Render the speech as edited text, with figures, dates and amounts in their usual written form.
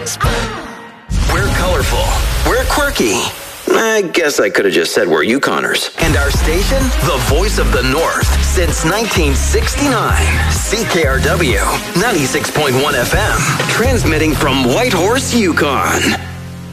We're colorful. We're quirky. I guess I could have just said we're Yukoners. And our station, the voice of the North since 1969. CKRW 96.1 FM, transmitting from Whitehorse, Yukon.